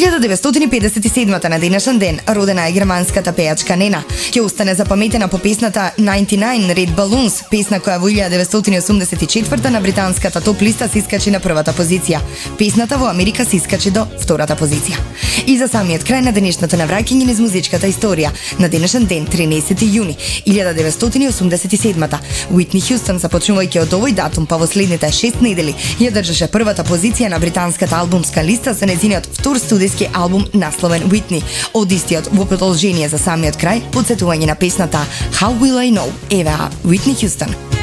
1957 на денешен ден родена е германската пејачка Нена. Ќе остане запаметена по песната 99 Red Balloons, песна која во 1984 на британската топ листа се искачи на првата позиција. Песната во Америка се искачи до втората позиција. И за самиот крај на денешното навраќање низ музичката историја, на денешен ден 13 јуни 1987 Уитни Хјустон, започнувајќи од овој датум па во следните 6 недели, ја држеше првата позиција на британската албумска листа со нејзиниот втор студиски албум насловен Whitney. Од истиот во продолжение за самиот крај, подсетување на песната How Will I Know, евеа Уитни Хјустон.